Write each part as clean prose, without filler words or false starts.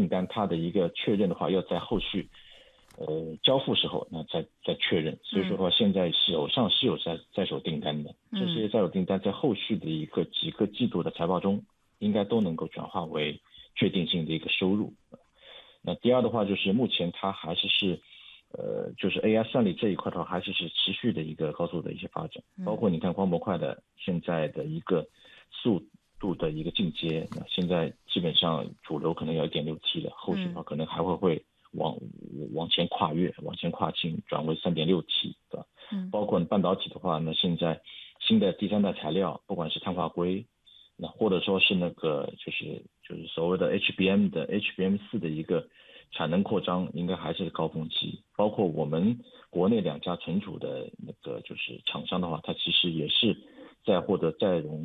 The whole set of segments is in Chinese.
订单它的一个确认的话，要在后续交付时候那再确认。所以说的话，现在手上是有在手订单的，这些在手订单在后续的几个季度的财报中，应该都能够转化为确定性的一个收入。那第二的话就是目前它还是就是 AI 算力这一块的话，还是持续的一个高速的一些发展，包括你看光模块的现在的一个速度的一个进阶，那现在基本上主流可能要 1.6T 的，后续的话可能还会往前跨越，往前跨境转为 3.6T 对吧？包括半导体的话，那现在新的第三代材料，不管是碳化硅，那或者说是那个就是所谓的 HBM4 的一个产能扩张，应该还是高峰期。包括我们国内2家存储的那个就是厂商的话，它其实也是在获得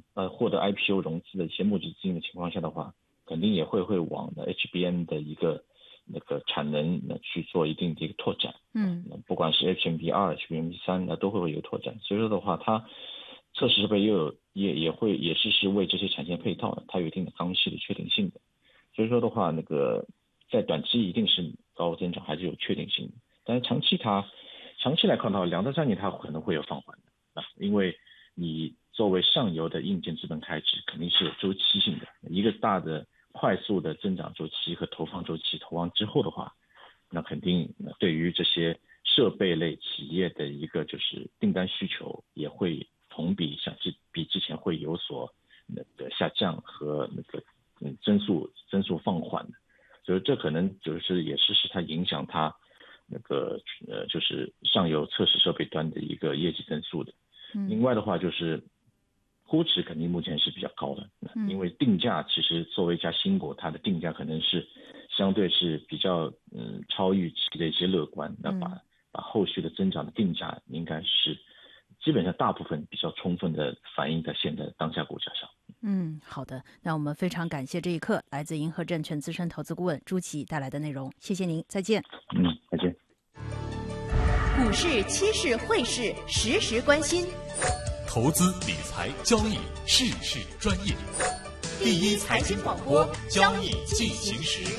IPO 融资的一些募集资金的情况下的话，肯定也会往 HBM 的一个那个产能去做一定的一个拓展。不管是 HBM2、HBM3 那都会有一个拓展。所以说的话，它测试设备也是为这些产线配套的，它有一定的刚需的确定性的。所以说的话，那个在短期一定是高增长，还是有确定性的。但是长期来看的话，2到3年它可能会有放缓的因为你作为上游的硬件资本开支肯定是有周期性的，一个大的快速的增长周期和投放周期投放之后的话，那肯定对于这些设备类企业的一个就是订单需求也会同比比之前会有所那个下降和那个增速放缓的。所以这可能就是也是它影响它那个就是上游测试设备端的一个业绩增速的。另外的话就是估值肯定目前是比较高的，因为定价其实作为一家新国，它的定价可能是相对是比较超预期的一些乐观，那把后续的增长的定价应该是基本上大部分比较充分的反映在现在的当下股价上。 好的，那我们非常感谢这一刻来自银河证券资深投资顾问朱琦带来的内容，谢谢您，再见。 再见。 股市、期市、汇市，时时关心。 投资理财交易，事事专业。第一财经广播，交易进行时。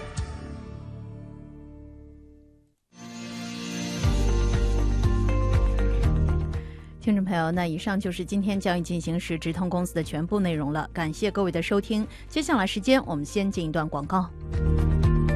听众朋友，那以上就是今天交易进行时直通公司的全部内容了，感谢各位的收听。接下来时间我们先进一段广告。